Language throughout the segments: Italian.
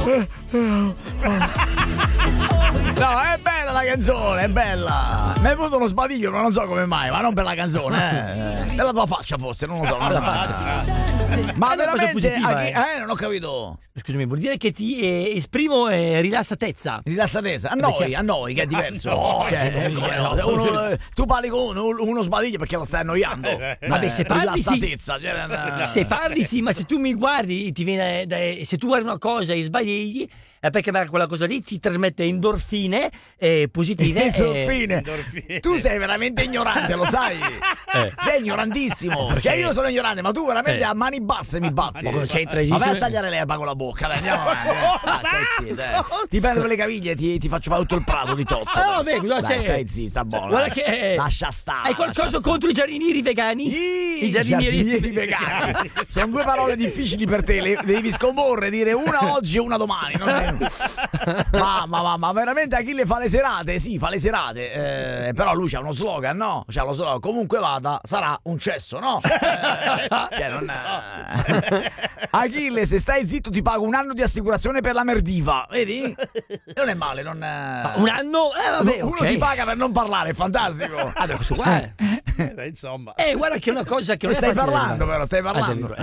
No, è bella la canzone, è bella. Mi è venuto uno sbadiglio, ma non so come mai, ma non per la canzone, Per la tua faccia forse, non lo so. La faccia. Ma È una cosa veramente positiva, non ho capito. Scusami, vuol dire che ti esprimo rilassatezza. Rilassatezza, a noi che è diverso. No, Tu parli con uno sbadiglio perché lo stai annoiando. Vabbè, se parli sì. Rilassatezza, Se parli sì, ma se tu mi guardi, ti viene se tu guardi una cosa e sbadigli, è perché quella cosa lì ti trasmette endorfine positive. Endorfine. Tu sei veramente ignorante, lo sai? Sei ignorantissimo. Perché io sono ignorante, ma tu veramente a mani basse mi batti. Ma vai a tagliare l'erba con la bocca, dai, andiamo avanti. Stai zitto, Ti perdo le caviglie, ti faccio fare tutto il prato di tozzo. Vabbè, dai, stai zitto, sta buono. Guarda che lascia stare. Hai qualcosa contro i giardinieri vegani? I giardinieri vegani. Sono due parole difficili per te, le devi scomporre, dire una oggi e una domani. Ma veramente Achille fa le serate? Sì, fa le serate. Però lui c'ha uno slogan, no? C'ha lo slogan, comunque vada, sarà un cesso, no? Achille, se stai zitto ti pago un anno di assicurazione per la merdiva, vedi? Non è male, non... Un anno? Vabbè, uno ti paga per non parlare, è fantastico. Vabbè, questo qua insomma. guarda che è una cosa che non stai parlando, però stai parlando.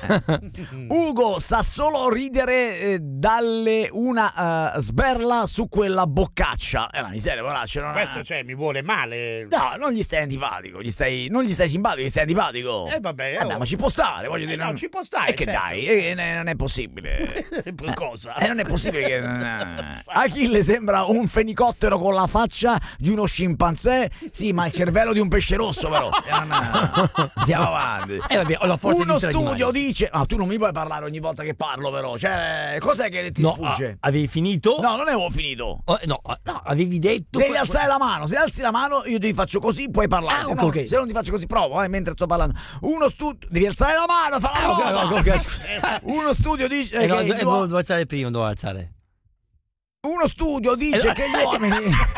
Ugo sa solo ridere dalle una sberla su quella boccaccia. È una miseria, poraccio. Questo mi vuole male. No, non gli stai antipatico, non gli stai simpatico, gli stai antipatico. Vabbè, ma ci può stare, voglio dire. No, ci può stare. E che dai, non è possibile. Cosa? Non è possibile che Achille sembra un fenicottero con la faccia di uno scimpanzé. Sì, ma il cervello di un pesce rosso, però. Andiamo avanti. Vabbè, ho la forza uno di studio dice. Tu non mi puoi parlare ogni volta che parlo, però. Cioè, cos'è che ti sfugge? Avevi finito? No, non avevo finito. No, avevi detto. Devi alzare la mano. Se alzi la mano, io ti faccio così, puoi parlare. Se non ti faccio così, provo, mentre sto parlando. Uno studio. Devi alzare la mano, fa la prova. Uno studio dice. Devo alzare prima, devo alzare. Uno studio dice che gli uomini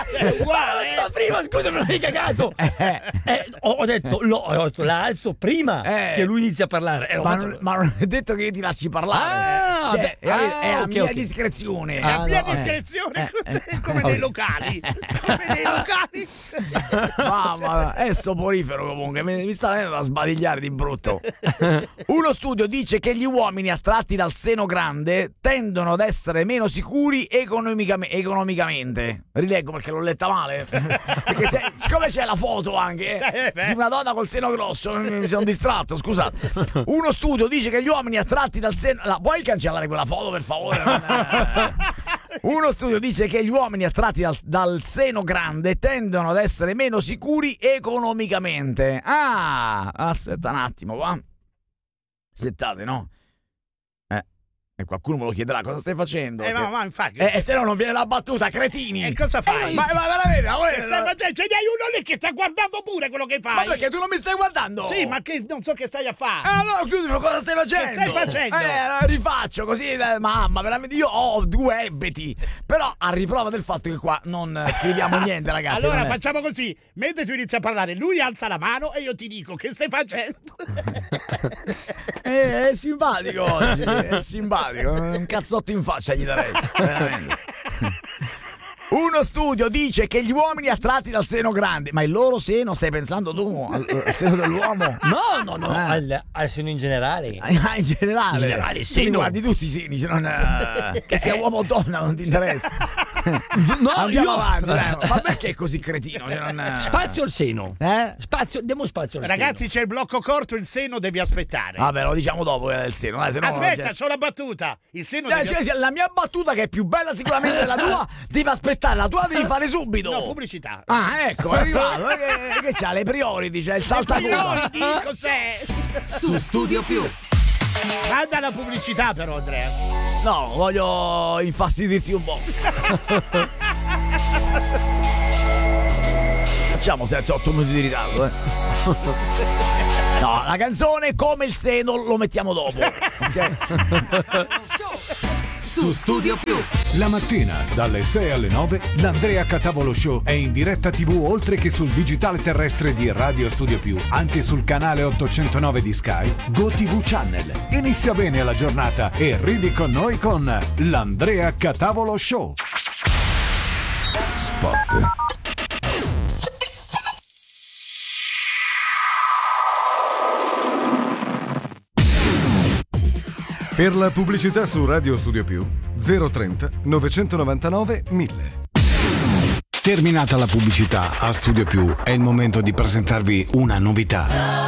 prima, scusa, me l'hai cagato. Ho detto la alzo prima che lui inizia a parlare. Ma non è detto che io ti lasci parlare. È a mia discrezione. È a mia discrezione, come nei locali. Come nei locali. Mamma, è soporifero comunque. Mi sta venendo da sbadigliare di brutto. Uno studio dice che gli uomini attratti dal seno grande tendono ad essere meno sicuri economicamente. Rileggo perché l'ho letta male. Perché siccome c'è la foto anche di una donna col seno grosso, mi sono distratto, scusate. Uno studio dice che gli uomini attratti dal seno... puoi cancellare quella foto per favore? Uno studio dice che gli uomini attratti dal seno grande tendono ad essere meno sicuri economicamente. Aspetta un attimo qua. Aspettate, no? E qualcuno me lo chiederà, cosa stai facendo? Ma infatti. Se no non viene la battuta, cretini. E cosa fai? Ma veramente, stai facendo? Ce n'hai uno lì che sta guardando pure quello che fai. Ma perché tu non mi stai guardando? Sì, ma che non so che stai a fare. Allora chiudimi, cosa stai facendo? Che stai facendo? Rifaccio così, mamma, veramente io ho due ebeti. Però a riprova del fatto che qua non scriviamo niente, ragazzi. Allora facciamo così, mentre tu inizi a parlare, lui alza la mano e io ti dico che stai facendo. È simpatico oggi, è simpatico. Un cazzotto in faccia gli darei, veramente. Uno studio dice che gli uomini attratti dal seno grande, ma il loro seno, stai pensando tu al seno dell'uomo? No, al seno in generale. In generale? In generale, seno. Guardi tutti i seni, se non che sia uomo o donna non ti interessa. No, andiamo avanti, ma perché è così cretino? Spazio al seno. Diamo spazio al seno. Ragazzi, c'è il blocco corto, il seno devi aspettare. Vabbè, lo diciamo dopo il seno. Aspetta, c'ho la battuta. Il seno la mia battuta, che è più bella sicuramente della tua, devi aspettare. La tua devi fare subito. No, pubblicità. Ecco, è arrivato. Che c'ha le priority, c'è il saltaculo. Cos'è? Su Studio Più. Manda la pubblicità però, Andrea. No, voglio infastidirti un po'. Facciamo 7-8 minuti di ritardo, No, la canzone come il seno lo mettiamo dopo. Okay? su Studio Più. La mattina, dalle 6 alle 9, l'Andrea Catavolo Show è in diretta TV oltre che sul digitale terrestre di Radio Studio Più, anche sul canale 809 di Sky, GoTV Channel. Inizia bene la giornata e ridi con noi con l'Andrea Catavolo Show. Spot. Per la pubblicità su Radio Studio Più 030 999 1000. Terminata la pubblicità a Studio Più, è il momento di presentarvi una novità.